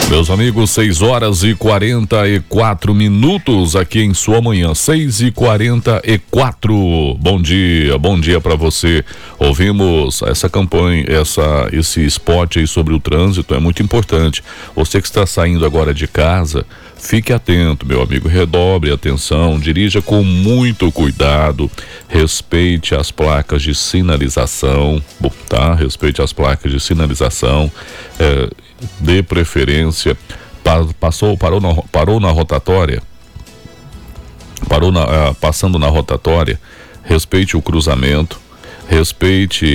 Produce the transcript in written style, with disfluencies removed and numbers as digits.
Meus amigos, 6h44 aqui em sua manhã, 6h44. Bom dia para você. Ouvimos essa campanha, esse spot aí sobre o trânsito, é muito importante. Você que está saindo agora de casa, fique atento, meu amigo, redobre a atenção, dirija com muito cuidado, respeite as placas de sinalização, tá? Respeite as placas de sinalização, dê preferência, parou na rotatória, passando na rotatória, respeite o cruzamento, respeite